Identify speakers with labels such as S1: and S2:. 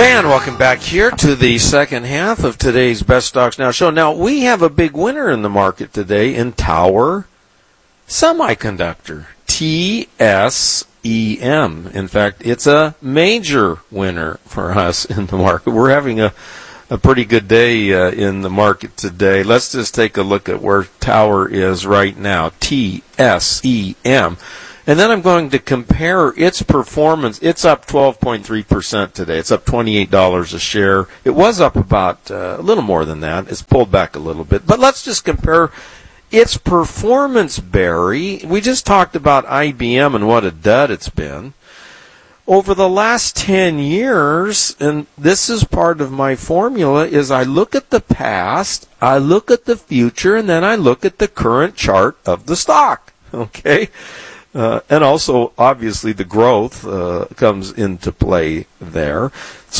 S1: And welcome back here to the second half of today's Best Stocks Now show. Now, we have a big winner in the market today in Tower Semiconductor, TSEM. In fact, it's a major winner for us in the market. We're having a pretty good day in the market today. Let's just take a look at where Tower is right now, TSEM. And then I'm going to compare its performance. It's up 12.3% today. It's up $28 a share. It was up about a little more than that. It's pulled back a little bit. But let's just compare its performance, Barry. We just talked about IBM and what a dud it's been. Over the last 10 years, and this is part of my formula, is I look at the past, I look at the future, and then I look at the current chart of the stock. Okay? And also, obviously, the growth comes into play there. So